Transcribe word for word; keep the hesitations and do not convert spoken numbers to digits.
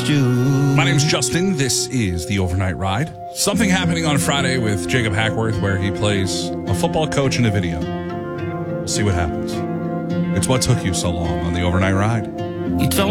stew. My name's Justin. This is the Overnight Ride. Something happening on Friday with Jacob Hackworth where he plays a football coach in a video. We'll see what happens. It's what took you so long on the Overnight Ride. You told